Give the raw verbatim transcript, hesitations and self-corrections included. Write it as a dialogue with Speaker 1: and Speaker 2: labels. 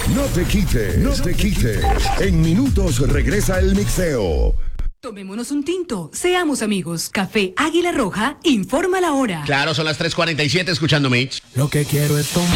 Speaker 1: No te quites, no te quites. En minutos regresa el mixeo.
Speaker 2: Tomémonos un tinto, seamos amigos. Café Águila Roja, informa la hora.
Speaker 3: Claro, son las tres cuarenta y siete escuchando Mitch.
Speaker 4: Lo que quiero es tomar.